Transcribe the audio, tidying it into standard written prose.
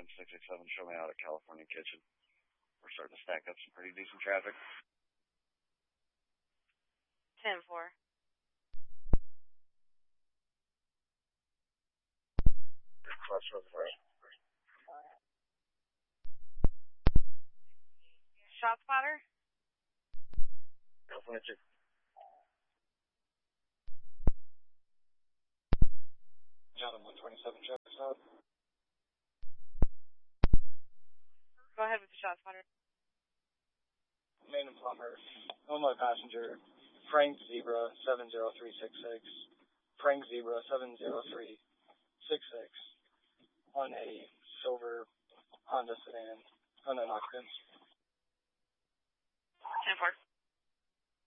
667, show me out at California Kitchen. We're starting to stack up some pretty decent traffic. 10-4. Shot spotter? California Kitchen. John 127 Jefferson. Go ahead with the shot spotter. Main and plumber. Illinois passenger. Frank Zebra 70366. Frank Zebra 70366. On a silver Honda sedan. Unknown occupants. 10-4.